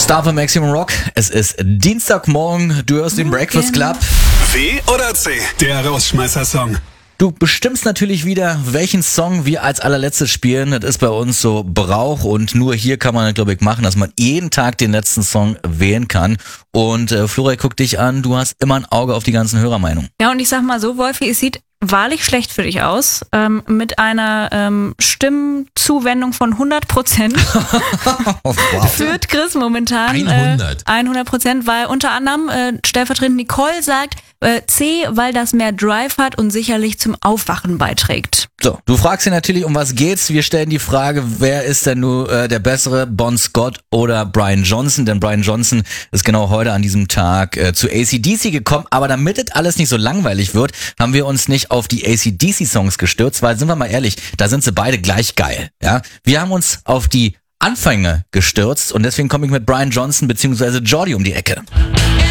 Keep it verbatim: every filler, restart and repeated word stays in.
Star für Maximum Rock. Es ist Dienstagmorgen, du hörst den Breakfast Club. W oder C, der Rausschmeißer-Song. Du bestimmst natürlich wieder, welchen Song wir als allerletztes spielen. Das ist bei uns so Brauch und nur hier kann man, glaube ich, machen, dass man jeden Tag den letzten Song wählen kann. Und äh, Flora, guck dich an, du hast immer ein Auge auf die ganzen Hörermeinungen. Ja, und ich sag mal so, Wolfi, es sieht wahrlich schlecht für dich aus, ähm, mit einer ähm, Stimmzuwendung von hundert Prozent Wow. führt Chris momentan hundert. Äh, hundert Prozent, weil unter anderem äh, stellvertretend Nicole sagt äh, C, weil das mehr Drive hat und sicherlich zum Aufwachen beiträgt. So, du fragst dich natürlich, um was geht's. Wir stellen die Frage, wer ist denn nur äh, der bessere, Bon Scott oder Brian Johnson? Denn Brian Johnson ist genau heute an diesem Tag äh, zu A C D C gekommen. Aber damit das alles nicht so langweilig wird, haben wir uns nicht auf die A C D C-Songs gestürzt, weil, sind wir mal ehrlich, da sind sie beide gleich geil. Ja, wir haben uns auf die Anfänge gestürzt und deswegen komme ich mit Brian Johnson bzw. Geordie um die Ecke.